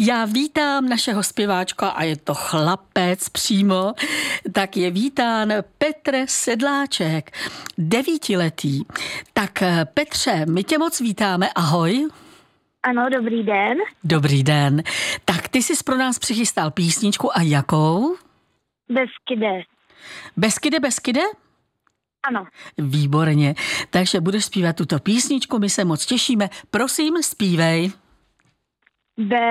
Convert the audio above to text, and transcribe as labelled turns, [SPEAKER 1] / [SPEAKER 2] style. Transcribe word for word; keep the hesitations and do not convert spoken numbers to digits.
[SPEAKER 1] Já vítám našeho zpěváčka a je to chlapec přímo, tak je vítán Petr Sedláček, devítiletý. Tak Petře, my tě moc vítáme, ahoj.
[SPEAKER 2] Ano, dobrý den.
[SPEAKER 1] Dobrý den. Tak ty jsi pro nás přichystal písničku a jakou?
[SPEAKER 2] Beskyde.
[SPEAKER 1] Beskyde, Beskyde?
[SPEAKER 2] Ano.
[SPEAKER 1] Výborně. Takže budeš zpívat tuto písničku, my se moc těšíme. Prosím, zpívej.
[SPEAKER 2] Be